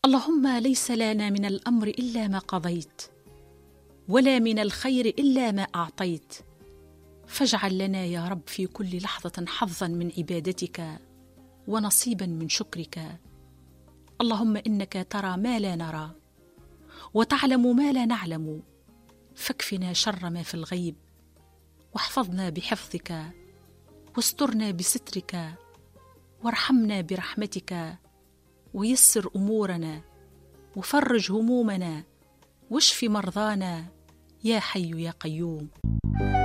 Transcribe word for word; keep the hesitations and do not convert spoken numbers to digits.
اللهم ليس لنا من الأمر إلا ما قضيت، ولا من الخير إلا ما أعطيت، فاجعل لنا يا رب في كل لحظة حظا من عبادتك ونصيبا من شكرك. اللهم إنك ترى ما لا نرى وتعلم ما لا نعلم، فاكفنا شر ما في الغيب، واحفظنا بحفظك، واسترنا بسترك، وارحمنا برحمتك، ويسر أمورنا، وفرج همومنا، واشف مرضانا، يا حي يا قيوم.